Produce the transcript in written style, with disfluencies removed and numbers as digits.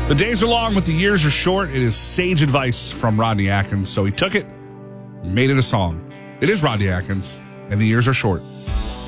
The days are long, but the years are short. It is sage advice from Rodney Atkins. So he took it, made it a song. It is Rodney Atkins, and the years are short.